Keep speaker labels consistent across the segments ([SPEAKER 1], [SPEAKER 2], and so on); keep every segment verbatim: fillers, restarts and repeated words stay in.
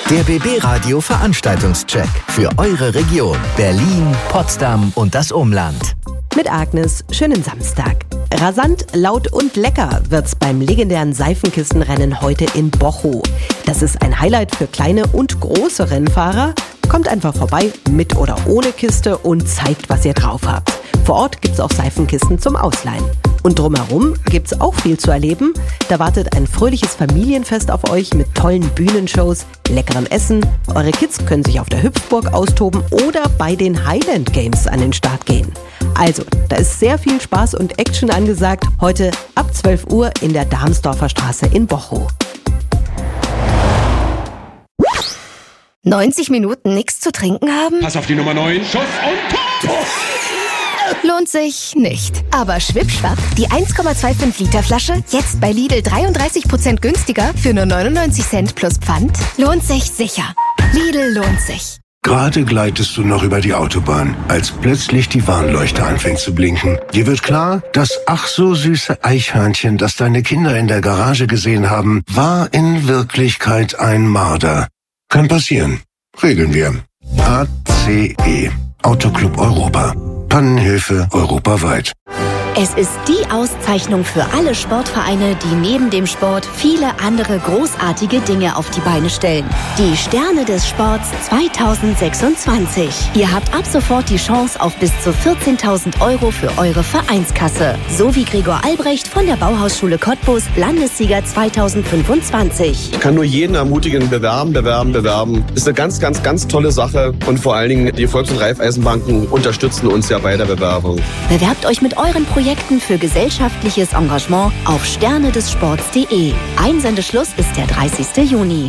[SPEAKER 1] Der B B-Radio Veranstaltungscheck für eure Region Berlin, Potsdam und das Umland.
[SPEAKER 2] Mit Agnes, schönen Samstag. Rasant, laut und lecker wird's beim legendären Seifenkistenrennen heute in Bochow. Das ist ein Highlight für kleine und große Rennfahrer. Kommt einfach vorbei, mit oder ohne Kiste, und zeigt, was ihr drauf habt. Vor Ort gibt's auch Seifenkisten zum Ausleihen. Und drumherum gibt's auch viel zu erleben. Da wartet ein fröhliches Familienfest auf euch mit tollen Bühnenshows, leckerem Essen. Eure Kids können sich auf der Hüpfburg austoben oder bei den Highland Games an den Start gehen. Also, da ist sehr viel Spaß und Action angesagt. Heute ab zwölf Uhr in der Darmsdorfer Straße in Bochow.
[SPEAKER 3] neunzig Minuten nichts zu trinken haben?
[SPEAKER 4] Pass auf die Nummer neun. Schuss und Tor!
[SPEAKER 3] Lohnt sich nicht. Aber schwippschwapp, die eins Komma fünfundzwanzig Liter Flasche, jetzt bei Lidl dreiunddreißig Prozent günstiger für nur neunundneunzig Cent plus Pfand, lohnt sich sicher. Lidl lohnt sich.
[SPEAKER 5] Gerade gleitest du noch über die Autobahn, als plötzlich die Warnleuchte anfängt zu blinken. Dir wird klar, das ach so süße Eichhörnchen, das deine Kinder in der Garage gesehen haben, war in Wirklichkeit ein Marder. Kann passieren. Regeln wir. A C E. Autoclub Europa. Pannenhilfe europaweit.
[SPEAKER 6] Es ist die Auszeichnung für alle Sportvereine, die neben dem Sport viele andere großartige Dinge auf die Beine stellen. Die Sterne des Sports zweitausendsechsundzwanzig. Ihr habt ab sofort die Chance auf bis zu vierzehntausend Euro für eure Vereinskasse. So wie Gregor Albrecht von der Bauhausschule Cottbus, Landessieger zweitausendfünfundzwanzig.
[SPEAKER 7] Ich kann nur jeden ermutigen, bewerben, bewerben, bewerben. Ist eine ganz, ganz, ganz tolle Sache. Und vor allen Dingen, die Volks- und Raiffeisenbanken unterstützen uns ja bei der Bewerbung.
[SPEAKER 6] Bewerbt euch mit euren Projekten für gesellschaftliches Engagement auf sterne des sports punkt de. Einsendeschluss ist der dreißigsten Juni.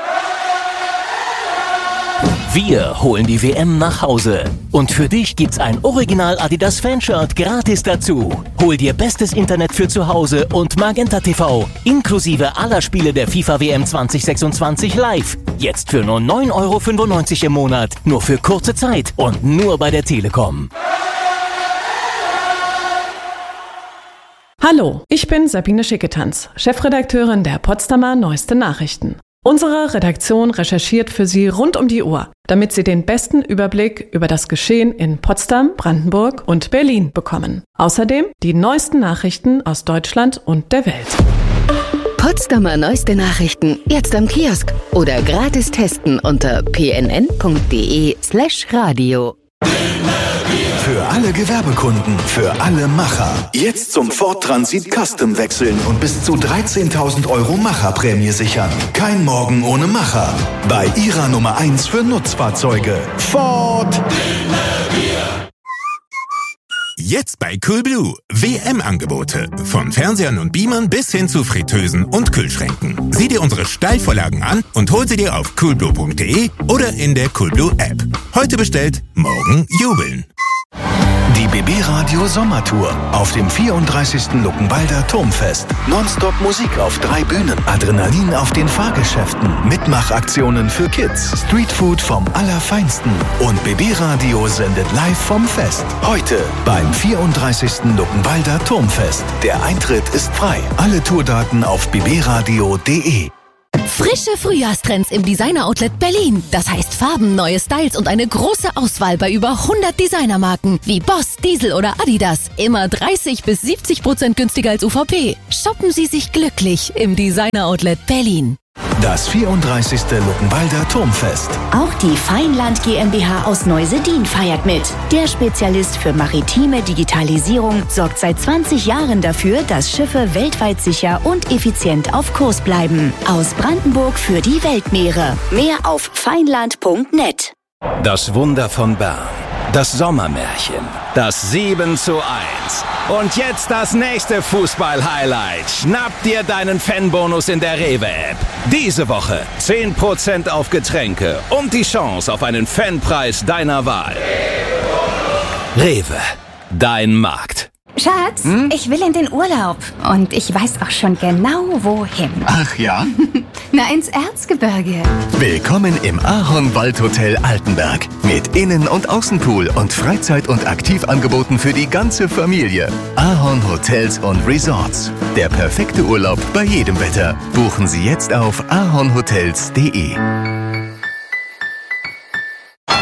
[SPEAKER 8] Wir holen die W M nach Hause. Und für dich gibt's ein Original Adidas Fanshirt gratis dazu. Hol dir bestes Internet für zu Hause und Magenta T V, inklusive aller Spiele der FIFA W M zwanzig sechsundzwanzig live. Jetzt für nur neun Euro fünfundneunzig im Monat. Nur für kurze Zeit und nur bei der Telekom.
[SPEAKER 9] Hallo, ich bin Sabine Schicketanz, Chefredakteurin der Potsdamer Neueste Nachrichten. Unsere Redaktion recherchiert für Sie rund um die Uhr, damit Sie den besten Überblick über das Geschehen in Potsdam, Brandenburg und Berlin bekommen. Außerdem die neuesten Nachrichten aus Deutschland und der Welt.
[SPEAKER 3] Potsdamer Neueste Nachrichten, jetzt am Kiosk oder gratis testen unter p n n punkt d e slash radio.
[SPEAKER 1] Für alle Gewerbekunden, für alle Macher. Jetzt zum Ford Transit Custom wechseln und bis zu dreizehntausend Euro Macherprämie sichern. Kein Morgen ohne Macher. Bei Ihrer Nummer eins für Nutzfahrzeuge. Ford.
[SPEAKER 10] Jetzt bei Coolblue. W M-Angebote. Von Fernsehern und Beamern bis hin zu Fritteusen und Kühlschränken. Sieh dir unsere Steilvorlagen an und hol sie dir auf coolblue punkt de oder in der Coolblue App. Heute bestellt, morgen jubeln.
[SPEAKER 1] Die B B-Radio Sommertour auf dem vierunddreißigsten Luckenwalder Turmfest. Nonstop Musik auf drei Bühnen, Adrenalin auf den Fahrgeschäften, Mitmachaktionen für Kids, Streetfood vom Allerfeinsten und B B-Radio sendet live vom Fest. Heute beim vierunddreißigsten Luckenwalder Turmfest. Der Eintritt ist frei. Alle Tourdaten auf b b radio punkt de.
[SPEAKER 6] Frische Frühjahrstrends im Designer-Outlet Berlin. Das heißt Farben, neue Styles und eine große Auswahl bei über hundert Designermarken wie Boss, Diesel oder Adidas. Immer dreißig bis siebzig Prozent günstiger als U V P. Shoppen Sie sich glücklich im Designer-Outlet Berlin.
[SPEAKER 1] Das vierunddreißigste Luckenwalder Turmfest.
[SPEAKER 6] Auch die Feinland GmbH aus Neusedin feiert mit. Der Spezialist für maritime Digitalisierung sorgt seit zwanzig Jahren dafür, dass Schiffe weltweit sicher und effizient auf Kurs bleiben. Aus Brandenburg für die Weltmeere. Mehr auf feinland punkt net.
[SPEAKER 11] Das Wunder von Bern. Das Sommermärchen. Das sieben zu eins. Und jetzt das nächste Fußball-Highlight. Schnapp dir deinen Fanbonus in der Rewe-App. Diese Woche zehn Prozent auf Getränke und die Chance auf einen Fanpreis deiner Wahl. Rewe, dein Markt.
[SPEAKER 12] Schatz, hm? ich will in den Urlaub. Und ich weiß auch schon genau, wohin.
[SPEAKER 1] Ach ja?
[SPEAKER 12] Na, ins Erzgebirge.
[SPEAKER 1] Willkommen im Ahorn Waldhotel Altenberg. Mit Innen- und Außenpool und Freizeit- und Aktivangeboten für die ganze Familie. Ahorn Hotels und Resorts. Der perfekte Urlaub bei jedem Wetter. Buchen Sie jetzt auf ahornhotels punkt de.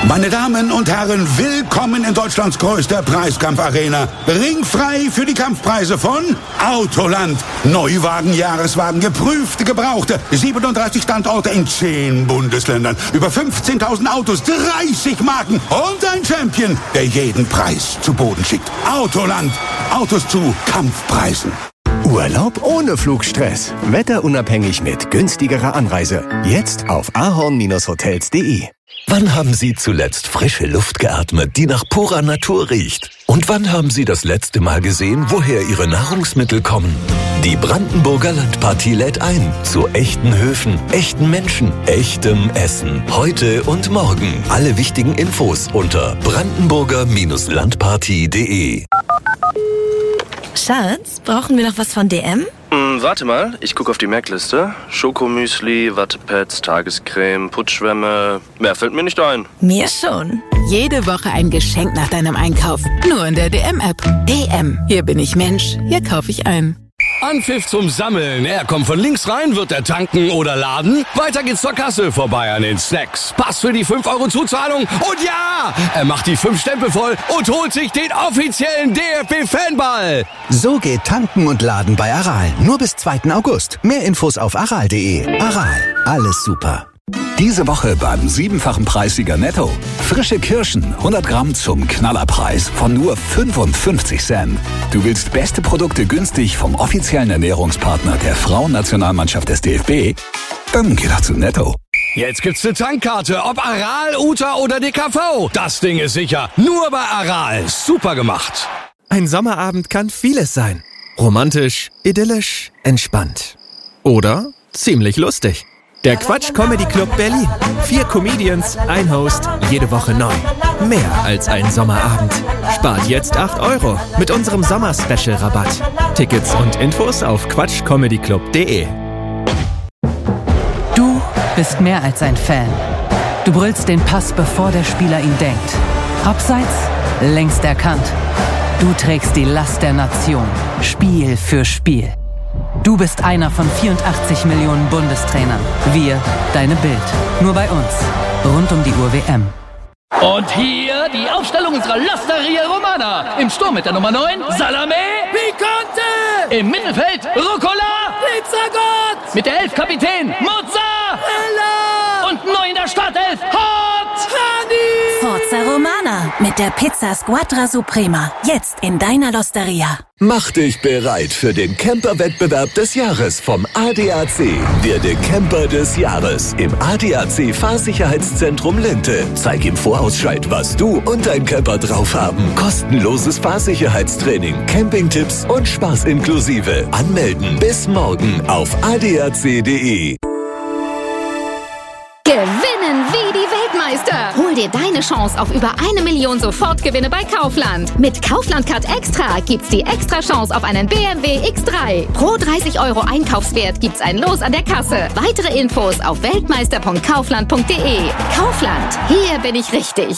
[SPEAKER 13] Meine Damen und Herren, willkommen in Deutschlands größter Preiskampfarena. Ringfrei für die Kampfpreise von Autoland. Neuwagen, Jahreswagen, geprüfte, gebrauchte. siebenunddreißig Standorte in zehn Bundesländern. Über fünfzehntausend Autos, dreißig Marken und ein Champion, der jeden Preis zu Boden schickt. Autoland. Autos zu Kampfpreisen.
[SPEAKER 1] Urlaub ohne Flugstress. Wetterunabhängig mit günstigerer Anreise. Jetzt auf ahorn Bindestrich hotels punkt de.
[SPEAKER 14] Wann haben Sie zuletzt frische Luft geatmet, die nach purer Natur riecht? Und wann haben Sie das letzte Mal gesehen, woher Ihre Nahrungsmittel kommen? Die Brandenburger Landpartie lädt ein zu echten Höfen, echten Menschen, echtem Essen. Heute und morgen. Alle wichtigen Infos unter brandenburger Bindestrich landpartie punkt de.
[SPEAKER 15] Schatz, brauchen wir noch was von D M?
[SPEAKER 16] Hm, warte mal, ich gucke auf die Merkliste. Schokomüsli, Wattepads, Tagescreme, Putzschwämme. Mehr fällt mir nicht ein.
[SPEAKER 15] Mir schon.
[SPEAKER 17] Jede Woche ein Geschenk nach deinem Einkauf. Nur in der D M-App. D M. Hier bin ich Mensch. Hier kaufe ich ein.
[SPEAKER 18] Anpfiff zum Sammeln. Er kommt von links rein, wird er tanken oder laden. Weiter geht's zur Kasse, vorbei an den Snacks. Pass für die fünf Euro Zuzahlung. Und ja, er macht die fünf Stempel voll und holt sich den offiziellen D F B-Fanball.
[SPEAKER 1] So geht Tanken und Laden bei Aral. Nur bis zweiten August. Mehr Infos auf aral punkt de. Aral. Alles super.
[SPEAKER 19] Diese Woche beim siebenfachen Preissieger Netto. Frische Kirschen, hundert Gramm zum Knallerpreis von nur fünfundfünfzig Cent. Du willst beste Produkte günstig vom offiziellen Ernährungspartner der Frauennationalmannschaft des D F B? Dann geh doch zu Netto.
[SPEAKER 18] Jetzt gibt's eine Tankkarte, ob Aral, Uta oder D K V. Das Ding ist sicher. Nur bei Aral. Super gemacht.
[SPEAKER 20] Ein Sommerabend kann vieles sein. Romantisch, idyllisch, entspannt. Oder ziemlich lustig. Der Quatsch Comedy Club Berlin. Vier Comedians, ein Host, jede Woche neu. Mehr als ein Sommerabend. Spart jetzt acht Euro mit unserem Sommer-Special-Rabatt. Tickets und Infos auf quatsch comedy club punkt de.
[SPEAKER 21] Du bist mehr als ein Fan. Du brüllst den Pass, bevor der Spieler ihn denkt. Abseits, längst erkannt. Du trägst die Last der Nation. Spiel für Spiel. Du bist einer von vierundachtzig Millionen Bundestrainern. Wir, deine Bild. Nur bei uns. Rund um die Uhr W M.
[SPEAKER 22] Und hier die Aufstellung unserer L'Osteria Romana. Im Sturm mit der Nummer neun, Salame Picante. Im Mittelfeld, Rucola Pizzagott. Mit der elf Kapitän, Mozzarella. Und neu in der Startelf, Hot Honey.
[SPEAKER 6] Forza Romana mit der Pizza Squadra Suprema. Jetzt in deiner L'Osteria.
[SPEAKER 14] Mach dich bereit für den Camper-Wettbewerb des Jahres vom A D A C. Werde Camper des Jahres im A D A C Fahrsicherheitszentrum Linte. Zeig im Vorausscheid, was du und dein Camper drauf haben. Kostenloses Fahrsicherheitstraining, Campingtipps und Spaß inklusive. Anmelden bis morgen auf a d a c punkt de.
[SPEAKER 3] Gewinnen wie die Weltmeister. Hol dir deine Chance auf über eine Million Sofortgewinne bei Kaufland. Mit Kaufland Card Extra gibt's die extra Chance auf einen B M W X drei. Pro dreißig Euro Einkaufswert gibt's ein Los an der Kasse. Weitere Infos auf weltmeister punkt kaufland punkt de. Kaufland, hier bin ich richtig.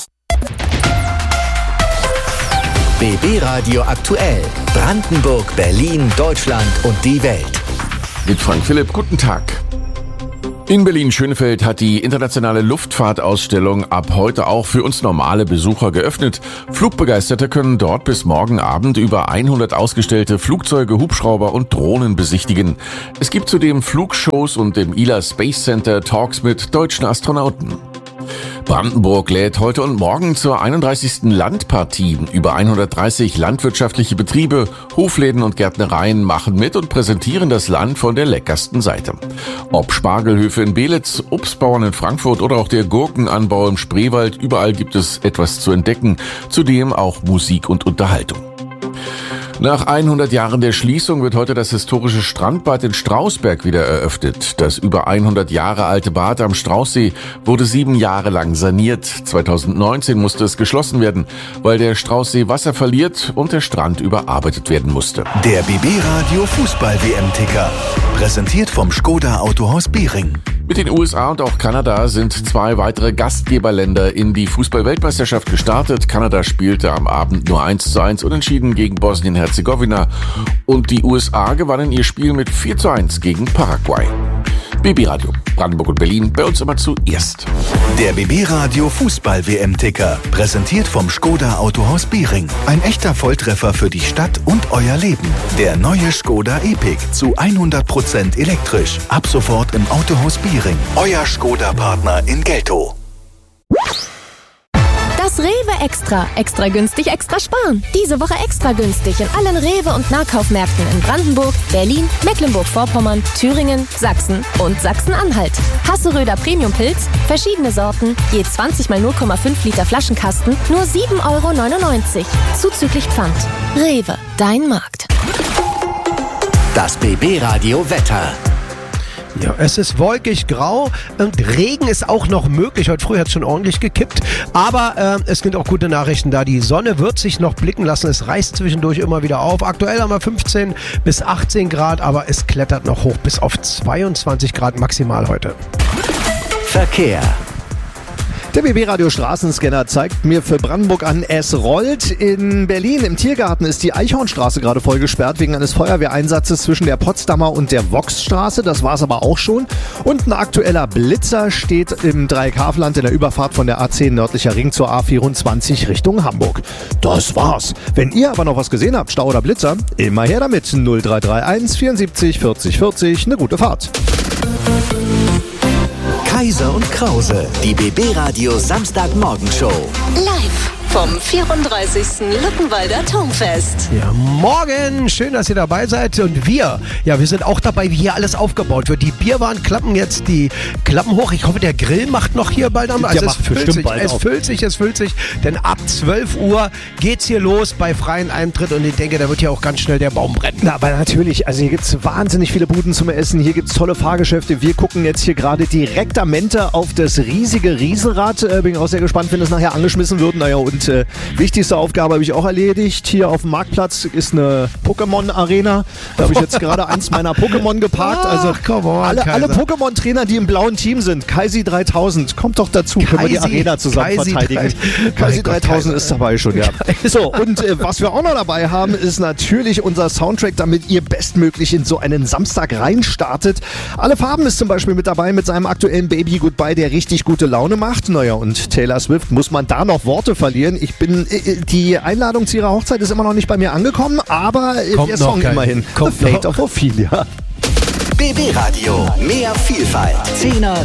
[SPEAKER 1] B B Radio aktuell. Brandenburg, Berlin, Deutschland und die Welt.
[SPEAKER 23] Mit Frank Philipp, guten Tag. In Berlin-Schönefeld hat die internationale Luftfahrtausstellung ab heute auch für uns normale Besucher geöffnet. Flugbegeisterte können dort bis morgen Abend über hundert ausgestellte Flugzeuge, Hubschrauber und Drohnen besichtigen. Es gibt zudem Flugshows und im Ila Space Center Talks mit deutschen Astronauten. Brandenburg lädt heute und morgen zur einunddreißigsten Landpartie. Über hundertdreißig landwirtschaftliche Betriebe, Hofläden und Gärtnereien machen mit und präsentieren das Land von der leckersten Seite. Ob Spargelhöfe in Belitz, Obstbauern in Frankfurt oder auch der Gurkenanbau im Spreewald, überall gibt es etwas zu entdecken, zudem auch Musik und Unterhaltung. Nach hundert Jahren der Schließung wird heute das historische Strandbad in Strausberg wieder eröffnet. Das über hundert Jahre alte Bad am Straußsee wurde sieben Jahre lang saniert. zweitausendneunzehn musste es geschlossen werden, weil der Straußsee Wasser verliert und der Strand überarbeitet werden musste.
[SPEAKER 1] Der B B Radio Fußball-W M-Ticker. Präsentiert vom Skoda Autohaus Biering.
[SPEAKER 23] Mit den U S A und auch Kanada sind zwei weitere Gastgeberländer in die Fußball-Weltmeisterschaft gestartet. Kanada spielte am Abend nur eins zu eins unentschieden gegen Bosnien-Herzegowina und die U S A gewannen ihr Spiel mit vier zu eins gegen Paraguay. B B Radio, Brandenburg und Berlin, bei uns immer zuerst.
[SPEAKER 1] Der B B Radio Fußball-W M-Ticker, präsentiert vom Skoda Autohaus Biering. Ein echter Volltreffer für die Stadt und euer Leben. Der neue Skoda Epic zu hundert Prozent elektrisch. Ab sofort im Autohaus Biering. Euer Skoda-Partner in Geltow.
[SPEAKER 3] Das Rewe Extra. Extra günstig, extra sparen. Diese Woche extra günstig in allen Rewe- und Nahkaufmärkten in Brandenburg, Berlin, Mecklenburg-Vorpommern, Thüringen, Sachsen und Sachsen-Anhalt. Hasseröder Premium-Pilz, verschiedene Sorten, je zwanzig mal null Komma fünf Liter Flaschenkasten, nur sieben Euro neunundneunzig. Zuzüglich Pfand. Rewe, dein Markt.
[SPEAKER 2] Das B B Radio Wetter.
[SPEAKER 4] Ja, es ist wolkig, grau und Regen ist auch noch möglich. Heute früh hat es schon ordentlich gekippt, aber äh, es sind auch gute Nachrichten da. Die Sonne wird sich noch blicken lassen. Es reißt zwischendurch immer wieder auf. Aktuell haben wir fünfzehn bis achtzehn Grad, aber es klettert noch hoch bis auf zweiundzwanzig Grad maximal heute.
[SPEAKER 2] Verkehr.
[SPEAKER 5] Der B B-Radio Straßenscanner zeigt mir für Brandenburg an, es rollt. In Berlin im Tiergarten ist die Eichhornstraße gerade voll gesperrt wegen eines Feuerwehreinsatzes zwischen der Potsdamer und der Voxstraße. Das war's aber auch schon. Und ein aktueller Blitzer steht im Dreieckhavelland in der Überfahrt von der A zehn nördlicher Ring zur A vierundzwanzig Richtung Hamburg. Das war's. Wenn ihr aber noch was gesehen habt, Stau oder Blitzer, immer her damit. null drei drei eins vierundsiebzig vierzig vierzig. Eine gute Fahrt.
[SPEAKER 2] Kaiser und Krause, die B B-Radio Samstagmorgenshow.
[SPEAKER 24] Live vom vierunddreißigsten Luckenwalder Turmfest.
[SPEAKER 4] Ja, morgen, schön, dass ihr dabei seid. Und wir, ja, wir sind auch dabei, wie hier alles aufgebaut wird. Die Bierwaren klappen jetzt die Klappen hoch. Ich hoffe, der Grill macht noch hier bald am. Also
[SPEAKER 5] der
[SPEAKER 4] es
[SPEAKER 5] macht
[SPEAKER 4] füllt
[SPEAKER 5] bestimmt
[SPEAKER 4] sich,
[SPEAKER 5] bald
[SPEAKER 4] es
[SPEAKER 5] auf.
[SPEAKER 4] füllt sich, es füllt sich. Denn ab zwölf Uhr geht's hier los bei freien Eintritt. Und ich denke, da wird ja auch ganz schnell der Baum brennen.
[SPEAKER 5] Na, aber natürlich, also hier gibt's wahnsinnig viele Buden zum Essen. Hier gibt's tolle Fahrgeschäfte. Wir gucken jetzt hier gerade direkt am Mente auf das riesige Rieselrad. Äh, bin auch sehr gespannt, wenn es nachher angeschmissen wird. Naja, und äh, wichtigste Aufgabe habe ich auch erledigt. Hier auf dem Marktplatz ist eine Pokémon-Arena. Da habe ich jetzt gerade eins meiner Pokémon geparkt. Also
[SPEAKER 4] Ach, come on,
[SPEAKER 5] alle, alle
[SPEAKER 4] Kaiser.
[SPEAKER 5] Pokémon-Trainer, die im blauen Team sind. Kaisi dreitausend, kommt doch dazu, können wir die
[SPEAKER 4] Kaisi,
[SPEAKER 5] Arena zusammen
[SPEAKER 4] Kaisi
[SPEAKER 5] verteidigen.
[SPEAKER 4] drei-
[SPEAKER 5] Kaisi
[SPEAKER 4] Mein Gott,
[SPEAKER 5] dreitausend
[SPEAKER 4] Kaiser.
[SPEAKER 5] ist dabei schon, ja. So, und äh, was wir auch noch dabei haben, ist natürlich unser Soundtrack, damit ihr bestmöglich in so einen Samstag reinstartet. Alle Farben ist zum Beispiel mit dabei mit seinem aktuellen Baby Goodbye, der richtig gute Laune macht. Naja, und Taylor Swift, muss man da noch Worte verlieren? Ich bin, äh, die Einladung zu ihrer Hochzeit ist immer noch nicht bei mir angekommen, aber äh,
[SPEAKER 4] Kommt
[SPEAKER 5] der
[SPEAKER 4] noch,
[SPEAKER 5] Song
[SPEAKER 4] Kai.
[SPEAKER 5] immerhin.
[SPEAKER 4] Kommt
[SPEAKER 5] The Fate
[SPEAKER 4] noch.
[SPEAKER 5] of Ophelia.
[SPEAKER 2] B B-Radio, mehr Vielfalt. Zehner,